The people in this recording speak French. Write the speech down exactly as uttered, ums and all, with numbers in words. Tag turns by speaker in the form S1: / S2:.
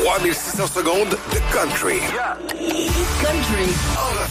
S1: trois mille six cents secondes de country.
S2: Country.